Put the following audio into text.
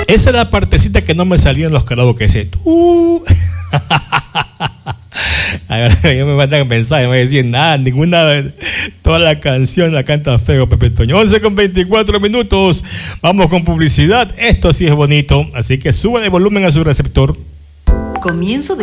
Esa es la partecita que no me salía en los karaoke. Ese Ahora yo me mandan a pensar, no voy a decir nada, ninguna, toda la canción la canta feo Pepe Toño. 11:24. Vamos con publicidad. Esto sí es bonito, así que suban el volumen a su receptor. Comienzo de